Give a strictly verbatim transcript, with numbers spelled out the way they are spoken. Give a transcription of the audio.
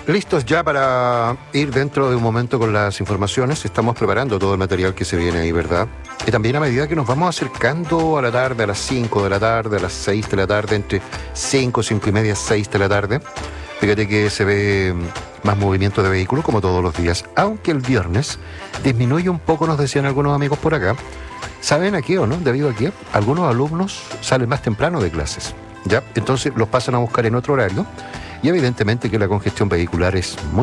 Listos ya para ir dentro de un momento con las informaciones. Estamos preparando todo el material que se viene ahí, ¿verdad? Y también a medida que nos vamos acercando a la tarde, a las cinco de la tarde, a las seis de la tarde, entre cinco, cinco y media, seis de la tarde, fíjate que se ve más movimiento de vehículos como todos los días, aunque el viernes disminuye un poco, nos decían algunos amigos por acá. ¿Saben a qué o no? Debido a que algunos alumnos salen más temprano de clases, ¿ya? Entonces los pasan a buscar en otro horario y evidentemente que la congestión vehicular es muy